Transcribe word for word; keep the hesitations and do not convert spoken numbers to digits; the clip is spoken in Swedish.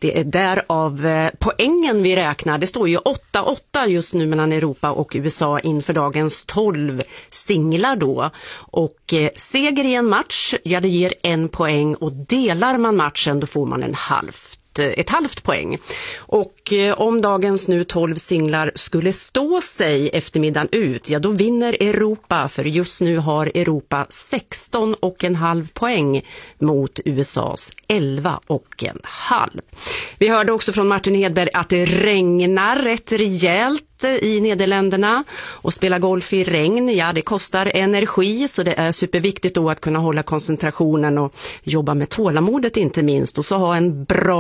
Det är där av eh, poängen vi räknar. Det står ju åtta åtta just nu mellan Europa och U S A inför dagens tolv singlar då. Och eh, seger i en match, ja det ger en poäng, och delar man matchen då får man en halvt. ett halvt poäng. Och eh, om dagens nu tolv singlar skulle stå sig eftermiddagen ut, ja då vinner Europa, för just nu har Europa sexton och en halv poäng mot U S A:s elva och en halv. Vi hörde också från Martin Hedberg att det regnar rätt rejält i Nederländerna, och spela golf i regn, ja det kostar energi, så det är superviktigt då att kunna hålla koncentrationen och jobba med tålamodet inte minst, och så ha en bra